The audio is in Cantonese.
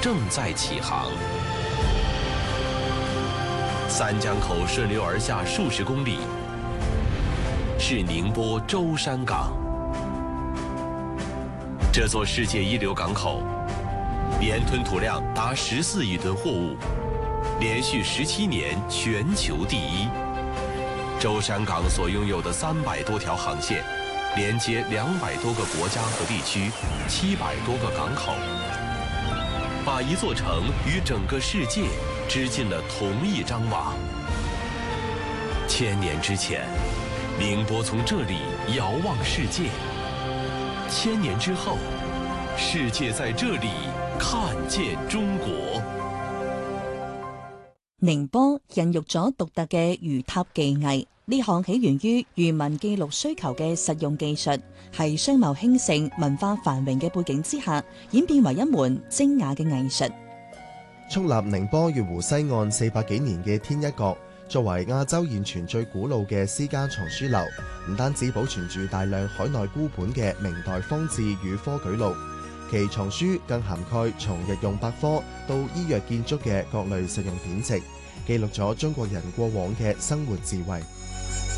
正在起航。三江口顺流而下数十公里，是宁波舟山港。这座世界一流港口，年吞吐量达14亿吨货物，连续17年全球第一。舟山港所拥有的300多条航线，连接200多个国家和地区，700多个港口，把一座城与整个世界织进了同一张网。1000年之前，宁波从这里遥望世界；1000年之后，世界在这里看見中國。 寧波孕育咗獨特嘅魚塔技藝，呢項起源於漁民記錄需求嘅實用技術，係商貿興盛、文化繁榮嘅背景之下，演變為一門精雅嘅藝術。 矗立寧波月湖西岸400幾年嘅天一閣，作為亞洲現存最古老嘅私家藏書樓，唔單止保存住大量海內孤本嘅明代方志與科舉錄，其藏書更涵蓋從日用百科到醫藥建築嘅各類實用典籍，記錄咗中國人過往嘅生活智慧。